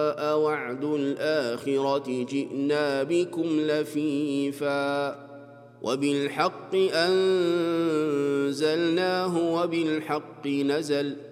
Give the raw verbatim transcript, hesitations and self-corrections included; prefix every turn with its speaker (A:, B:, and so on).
A: وعد الآخرة جئنا بكم لفيفا وبالحق أنزلناه وبالحق نزل